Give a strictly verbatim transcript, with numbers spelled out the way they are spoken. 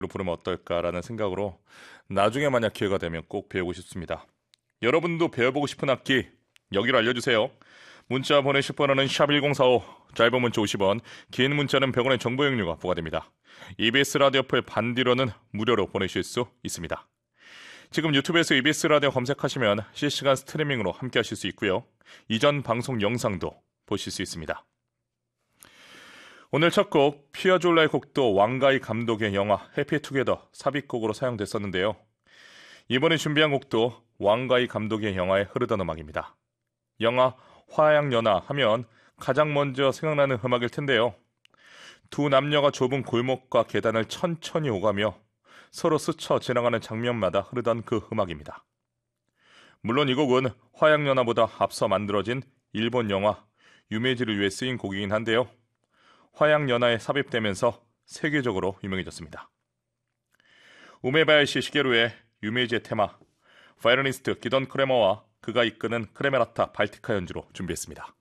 부르면 어떨까라는 생각으로 나중에 만약 기회가 되면 꼭 배우고 싶습니다. 여러분도 배워보고 싶은 악기 여기로 알려주세요. 문자 보내실 번호는 샵 일공사오, 짧은 문자 오십 원, 긴 문자는 백 원의 정보 이용료가 부과됩니다. 이비에스 라디오 풀 반디로는 무료로 보내실 수 있습니다. 지금 유튜브에서 이비에스 라디오 검색하시면 실시간 스트리밍으로 함께 하실 수 있고요. 이전 방송 영상도 보실 수 있습니다. 오늘 첫 곡 피아졸라의 곡도 왕가희 감독의 영화 해피투게더 삽입곡으로 사용됐었는데요. 이번에 준비한 곡도 왕가희 감독의 영화에 흐르던 음악입니다. 영화 화양연화 하면 가장 먼저 생각나는 음악일 텐데요. 두 남녀가 좁은 골목과 계단을 천천히 오가며 서로 스쳐 지나가는 장면마다 흐르던 그 음악입니다. 물론 이 곡은 화양연화보다 앞서 만들어진 일본 영화 유메지를 위해 쓰인 곡이긴 한데요. 화양연화에 삽입되면서 세계적으로 유명해졌습니다. 우메바야시 시게루의 유메지의 테마, 바이올리니스트 기던 크레머와 그가 이끄는 크레메라타 발티카 연주로 준비했습니다.